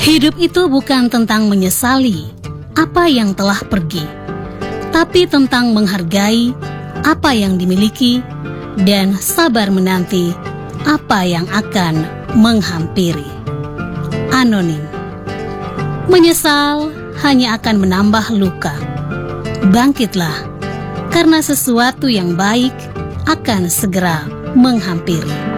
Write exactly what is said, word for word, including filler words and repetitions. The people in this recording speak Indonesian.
Hidup itu bukan tentang menyesali apa yang telah pergi, tapi tentang menghargai apa yang dimiliki dan sabar menanti apa yang akan menghampiri. Anonim. Menyesal hanya akan menambah luka. Bangkitlah, karena sesuatu yang baik akan segera menghampiri.